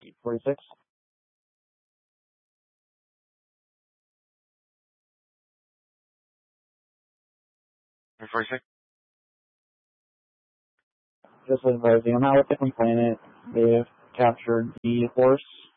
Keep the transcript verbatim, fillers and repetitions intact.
forty-six. forty-six. Just advising, I'm not with the complainant. They've captured the horse